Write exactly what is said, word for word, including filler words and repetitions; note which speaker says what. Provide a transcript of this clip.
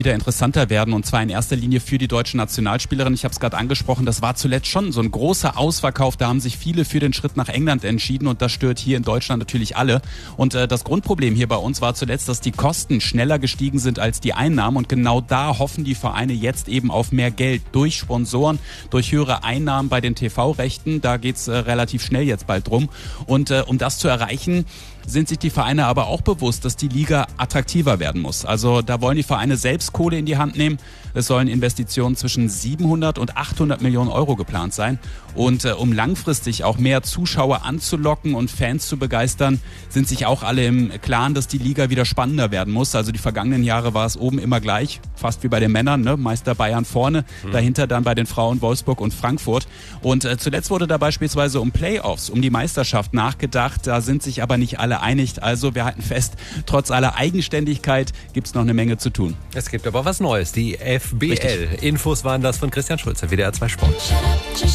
Speaker 1: wieder interessanter werden, und zwar in erster Linie für die deutsche Nationalspielerin. Ich habe es gerade angesprochen, das war zuletzt schon so ein großer Ausverkauf, da haben sich viele für den Schritt nach England entschieden, und das stört hier in Deutschland natürlich alle. Und äh, das Grundproblem hier bei uns war zuletzt, dass die Kosten schneller gestiegen sind als die Einnahmen, und genau da hoffen die Vereine jetzt eben auf mehr Geld durch Sponsoren, durch höhere Einnahmen bei den T V-Rechten. Da geht's äh, relativ schnell jetzt bald drum, und äh, um das zu erreichen, sind sich die Vereine aber auch bewusst, dass die Liga attraktiver werden muss. Also da wollen die Vereine selbst Kohle in die Hand nehmen. Es sollen Investitionen zwischen siebenhundert und achthundert Millionen Euro geplant sein. Und äh, um langfristig auch mehr Zuschauer anzulocken und Fans zu begeistern, sind sich auch alle im Klaren, dass die Liga wieder spannender werden muss. Also die vergangenen Jahre war es oben immer gleich, fast wie bei den Männern, ne? Meister Bayern vorne, mhm. dahinter dann bei den Frauen Wolfsburg und Frankfurt. Und äh, zuletzt wurde da beispielsweise um Playoffs, um die Meisterschaft nachgedacht. Da sind sich aber nicht alle einig. Also wir halten fest, trotz aller Eigenständigkeit gibt es noch eine Menge zu tun.
Speaker 2: Es gibt aber was Neues, die F B L.
Speaker 1: Richtig.
Speaker 2: Infos waren das von Christian Schulze, W D R zwei Sport.